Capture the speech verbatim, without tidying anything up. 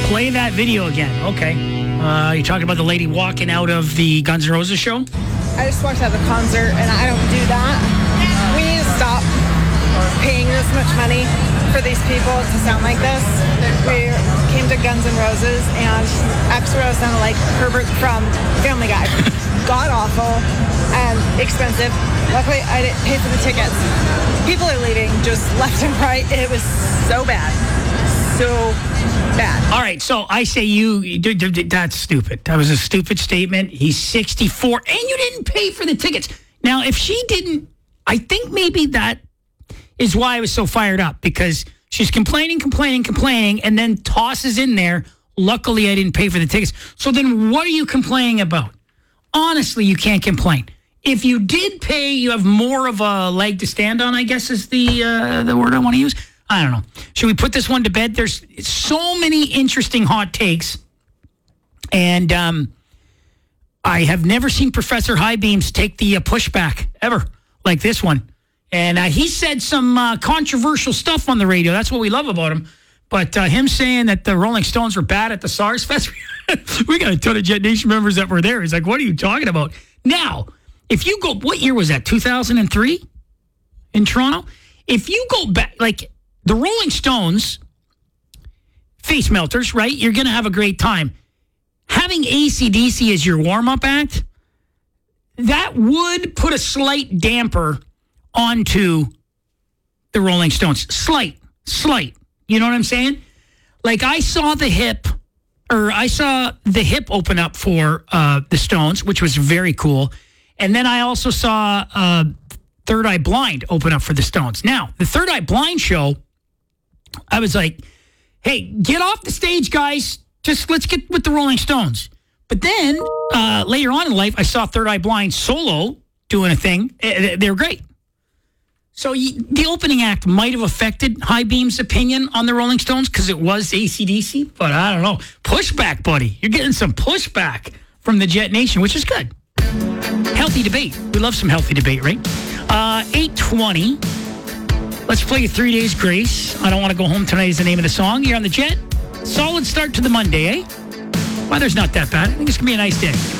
Play that video again. Okay. Uh, you're talking about the lady walking out of the Guns N' Roses show? I just walked out of the concert, and I don't do that. We need to stop paying this much money for these people to sound like this. We came to Guns N' Roses, and X-Rose sounded like Herbert from Family Guy. God awful and expensive. Luckily, I didn't pay for the tickets. People are leaving just left and right. It was so bad. So bad. All right, so I say you, that's stupid. That was a stupid statement. He's sixty-four, and you didn't pay for the tickets. Now, if she didn't, I think maybe that is why I was so fired up, because she's complaining, complaining, complaining, and then tosses in there, luckily I didn't pay for the tickets. So then what are you complaining about? Honestly, you can't complain. If you did pay, you have more of a leg to stand on, I guess is the uh, the word I want to use. I don't know. Should we put this one to bed? There's so many interesting hot takes. And um, I have never seen Professor Highbeams take the uh, pushback ever like this one. And uh, he said some uh, controversial stuff on the radio. That's what we love about him. But uh, him saying that the Rolling Stones were bad at the SARS Fest, we got a ton of Jet Nation members that were there. He's like, what are you talking about? Now, if you go, what year was that? two thousand three in Toronto? If you go back, like the Rolling Stones, face melters, right? You're going to have a great time. Having A C D C as your warm-up act, that would put a slight damper onto the Rolling Stones. Slight, slight. You know what I'm saying? Like I saw the hip, or I saw the hip open up for uh, the Stones, which was very cool. And then I also saw uh, Third Eye Blind open up for the Stones. Now, the Third Eye Blind show, I was like, hey, get off the stage, guys. Just let's get with the Rolling Stones. But then uh, later on in life, I saw Third Eye Blind solo doing a thing. They were great. So the opening act might have affected Highbeam's opinion on the Rolling Stones because it was A C D C, but I don't know. Pushback, buddy. You're getting some pushback from the Jet Nation, which is good. Healthy debate. We love some healthy debate, right? Uh, eight twenty. Let's play Three Days Grace. I Don't Want to Go Home Tonight is the name of the song. You're on the Jet. Solid start to the Monday, eh? Weather's not that bad. I think it's going to be a nice day.